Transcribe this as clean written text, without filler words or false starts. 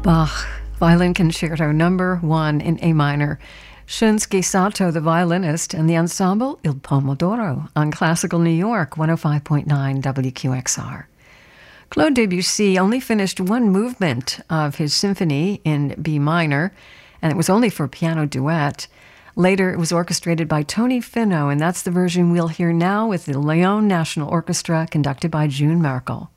Bach, Violin Concerto Number 1 in A minor. Shunsuke Sato, the violinist, and the ensemble Il Pomodoro on Classical New York, 105.9 WQXR. Claude Debussy only finished one movement of his symphony in B minor, and it was only for piano duet. Later, it was orchestrated by Tony Finno, and that's the version we'll hear now with the Lyon National Orchestra, conducted by June Merkel.